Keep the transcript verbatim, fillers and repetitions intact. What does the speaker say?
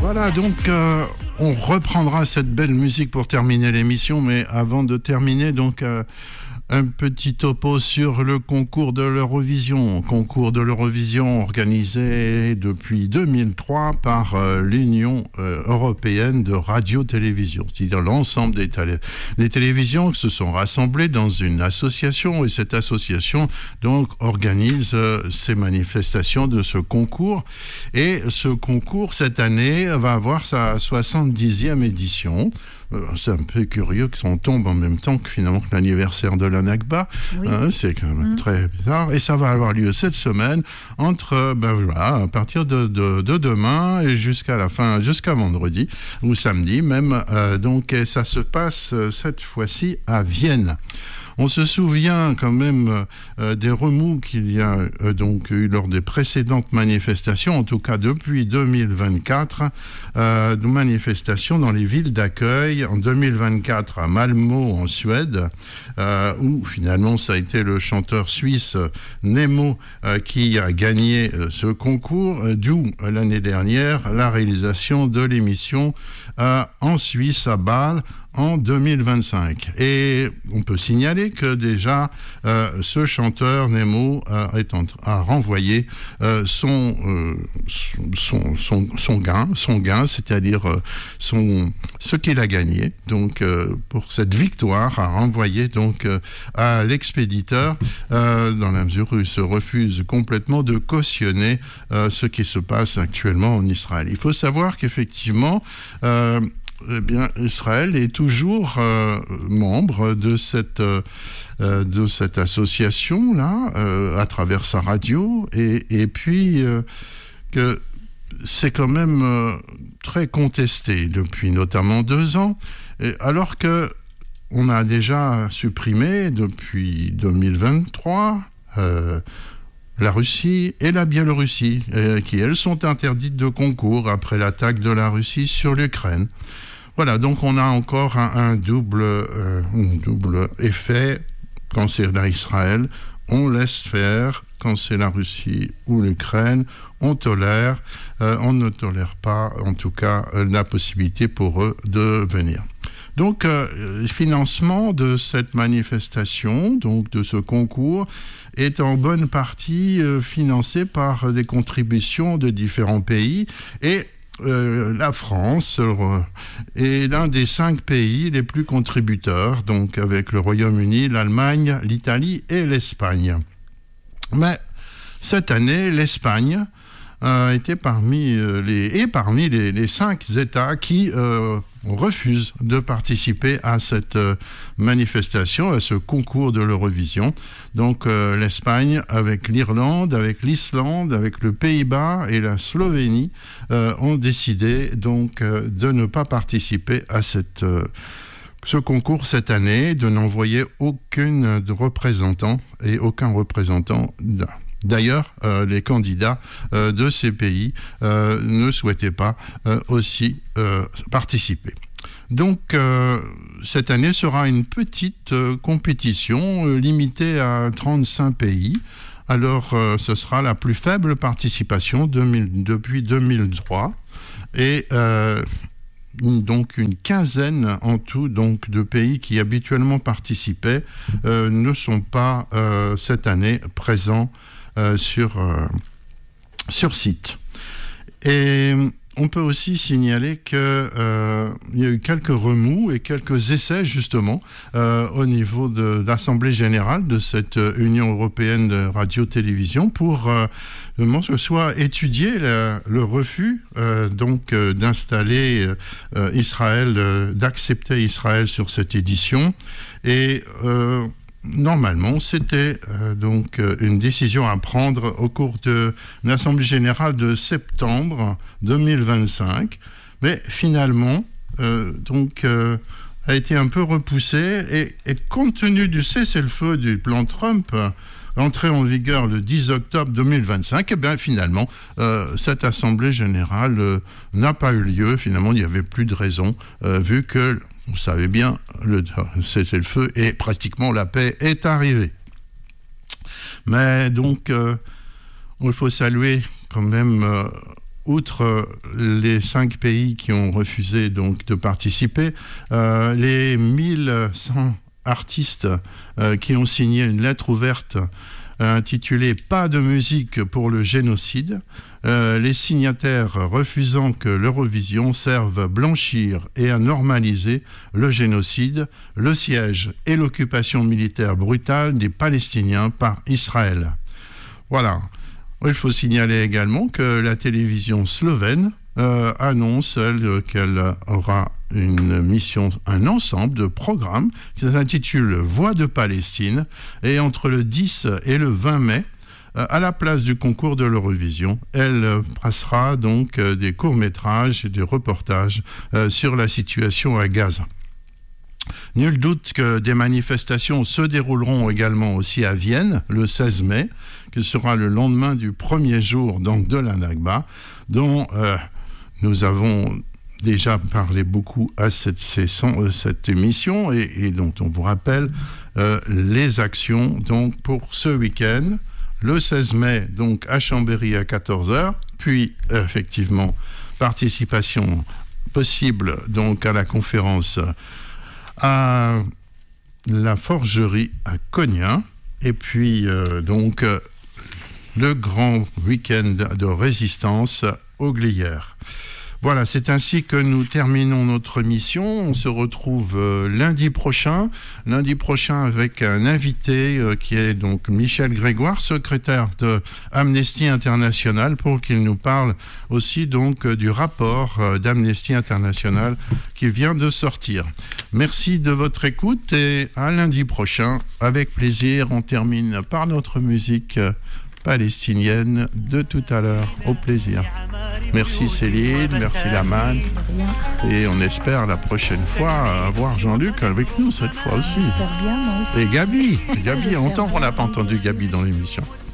Voilà, donc euh, on reprendra cette belle musique pour terminer l'émission, mais avant de terminer, donc euh, un petit topo sur le concours de l'Eurovision. Concours de l'Eurovision organisé depuis deux mille trois par euh, l'Union euh, européenne de radio-télévision. C'est-à-dire l'ensemble des, télé- des télévisions qui se sont rassemblées dans une association, et cette association donc organise euh, ces manifestations de ce concours. Et ce concours, cette année, va avoir sa soixante-dixième édition. Euh, c'est un peu curieux qu'on tombe en même temps que finalement que l'anniversaire de la Nakba. Oui. Euh, c'est quand même mmh. très bizarre. Et ça va avoir lieu cette semaine entre, ben voilà, à partir de, de, de demain et jusqu'à la fin, jusqu'à vendredi ou samedi même. Euh, donc, et ça se passe euh, cette fois-ci à Vienne. On se souvient quand même euh, des remous qu'il y a euh, donc eu lors des précédentes manifestations, en tout cas depuis deux mille vingt-quatre, euh, de manifestations dans les villes d'accueil. En deux mille vingt-quatre à Malmö en Suède, euh, où finalement ça a été le chanteur suisse Nemo euh, qui a gagné euh, ce concours, euh, d'où euh, l'année dernière la réalisation de l'émission euh, en Suisse à Bâle en deux mille vingt-cinq. Et on peut signaler que déjà euh, ce chanteur Nemo euh, est en, a renvoyé euh, son, euh, son, son, son gain, son gain, c'est-à-dire euh, son, ce qu'il a gagné. Donc euh, pour cette victoire, a renvoyé donc euh, à l'expéditeur euh, dans la mesure où il se refuse complètement de cautionner euh, ce qui se passe actuellement en Israël. Il faut savoir qu'effectivement euh, Eh bien, Israël est toujours euh, membre de cette, euh, de cette association-là, euh, à travers sa radio, et, et puis euh, que c'est quand même euh, très contesté depuis notamment deux ans, et alors que on a déjà supprimé depuis deux mille vingt-trois euh, la Russie et la Biélorussie, euh, qui elles sont interdites de concours après l'attaque de la Russie sur l'Ukraine. Voilà, donc on a encore un, un, double, euh, un double effet. Quand c'est l'Israël, on laisse faire. Quand c'est la Russie ou l'Ukraine, on tolère. Euh, on ne tolère pas, en tout cas, la possibilité pour eux de venir. Donc, euh, le financement de cette manifestation, donc de ce concours, est en bonne partie euh, financé par des contributions de différents pays, et Euh, la France euh, est l'un des cinq pays les plus contributeurs, donc avec le Royaume-Uni, l'Allemagne, l'Italie et l'Espagne. Mais cette année, l'Espagne a été parmi euh, les, et parmi les, les cinq États qui euh, refusent de participer à cette euh, manifestation, à ce concours de l'Eurovision. Donc euh, l'Espagne avec l'Irlande, avec l'Islande, avec le Pays-Bas et la Slovénie euh, ont décidé donc euh, de ne pas participer à cette, euh, ce concours cette année, de n'envoyer aucun représentant et aucun représentant d'un. D'ailleurs, euh, les candidats euh, de ces pays euh, ne souhaitaient pas euh, aussi euh, participer. Donc, euh, cette année sera une petite euh, compétition euh, limitée à trente-cinq pays. Alors, euh, ce sera la plus faible participation de, depuis deux mille trois. Et euh, donc une quinzaine en tout donc, de pays qui habituellement participaient euh, ne sont pas euh, cette année présents Euh, sur, euh, sur site. Et on peut aussi signaler qu'il euh, y a eu quelques remous et quelques essais justement euh, au niveau de, de l'Assemblée générale de cette Union européenne de radio-télévision pour euh, que soit étudié le, le refus euh, donc euh, d'installer euh, Israël, euh, d'accepter Israël sur cette édition. Et euh, normalement, c'était euh, donc euh, une décision à prendre au cours de l'Assemblée générale de septembre deux mille vingt-cinq, mais finalement, euh, donc, euh, a été un peu repoussée et, et compte tenu du cessez-le-feu du plan Trump, euh, entré en vigueur le dix octobre deux mille vingt-cinq, et bien finalement, euh, cette Assemblée générale euh, n'a pas eu lieu. Finalement, il n'y avait plus de raison, euh, vu que vous savez bien, le cessez-le-feu et pratiquement la paix est arrivée. Mais donc, euh, il faut saluer quand même euh, outre les cinq pays qui ont refusé donc de participer, euh, les mille cent artistes euh, qui ont signé une lettre ouverte euh, intitulée « Pas de musique pour le génocide », euh, les signataires refusant que l'Eurovision serve à blanchir et à normaliser le génocide, le siège et l'occupation militaire brutale des Palestiniens par Israël. Voilà. Il faut signaler également que la télévision slovène euh, annonce elle, qu'elle aura une mission, un ensemble de programmes qui s'intitule Voix de Palestine, et entre le dix et le vingt mai, euh, à la place du concours de l'Eurovision, elle euh, passera donc euh, des courts-métrages et des reportages euh, sur la situation à Gaza. Nul doute que des manifestations se dérouleront également aussi à Vienne le seize mai, qui sera le lendemain du premier jour donc, de la Nakba, dont euh, nous avons déjà parlé beaucoup à cette, session, cette émission et, et dont on vous rappelle euh, les actions donc, pour ce week-end. Le seize mai, donc à Chambéry à quatorze heures, puis euh, effectivement participation possible donc, à la conférence à la forgerie à Cognac, et puis euh, donc euh, le grand week-end de résistance aux Glières. Voilà, c'est ainsi que nous terminons notre mission. On se retrouve euh, lundi prochain, lundi prochain avec un invité euh, qui est donc Michel Grégoire, secrétaire de Amnesty International, pour qu'il nous parle aussi donc euh, du rapport euh, d'Amnesty International qui vient de sortir. Merci de votre écoute et à lundi prochain. Avec plaisir, on termine par notre musique euh, palestinienne de tout à l'heure. Au plaisir. Merci Céline, merci Laman. Et on espère la prochaine fois avoir Jean-Luc avec nous cette fois aussi. J'espère bien, moi aussi. Et Gabi. Gabi, longtemps qu'on n'a pas entendu Gabi dans l'émission.